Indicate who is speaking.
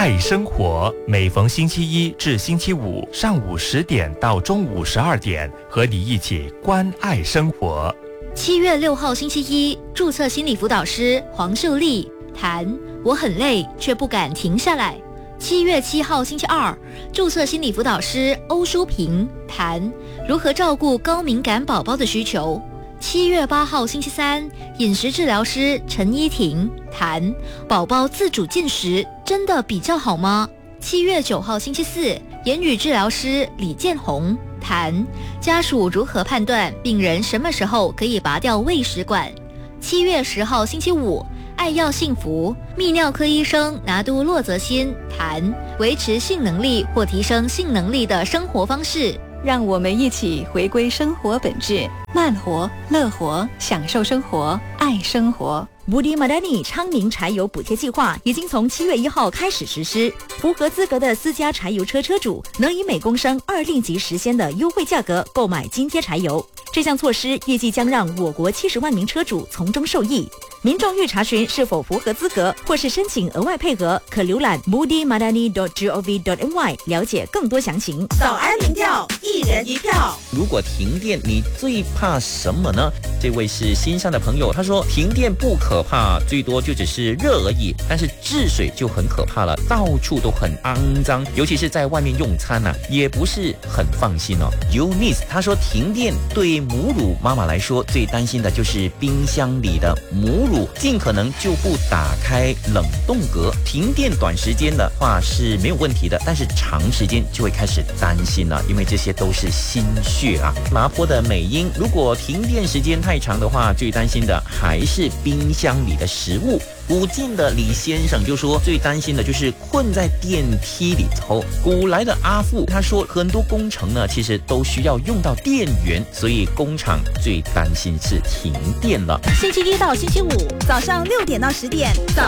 Speaker 1: 爱生活，每逢星期一至星期五上午10点到中午12点，和你一起关爱生活。
Speaker 2: 7月6号星期一，注册心理辅导师黄秀丽谈我很累却不敢停下来。7月7号星期二，注册心理辅导师欧淑萍谈如何照顾高敏感宝宝的需求。7月8号星期三，饮食治疗师陈依婷谈宝宝自主进食真的比较好吗？7月9号星期四，言语治疗师李建宏谈家属如何判断病人什么时候可以拔掉喂食管。7月10号星期五，爱要幸福，泌尿科医生拿督骆泽新谈维持性能力或提升性能力的生活方式。
Speaker 3: 让我们一起回归生活本质，慢活、乐活，享受生活，爱生活。
Speaker 4: Budi Madani 昌明柴油补贴计划已经从7月1号开始实施，符合资格的私家柴油车车主能以每公升2令吉10仙的优惠价格购买津贴柴油。这项措施预计将让我国70万名车主从中受益。民众欲查询是否符合资格或是申请额外配额，可浏览 budimadani.gov.my 了解更多详情。
Speaker 5: 早安民调，一人一票。
Speaker 6: 如果停电，你最怕什么呢？这位是新上的朋友，他说停电不可怕，最多就只是热而已，但是治水就很可怕了，到处都很肮脏，尤其是在外面用餐也不是很放心哦。Eunice 他说停电对母乳妈妈来说最担心的就是冰箱里的母乳尽可能就不打开冷冻格，停电短时间的话是没有问题的，但是长时间就会开始担心了，因为这些都是心血啊。麻坡的美英，如果停电时间太长的话，最担心的还是冰箱里的食物。古晋的李先生就说最担心的就是困在电梯里头。古来的阿富他说很多工程呢其实都需要用到电源，所以工厂最担心是停电了。
Speaker 5: 星期一到星期五早上6点到10点。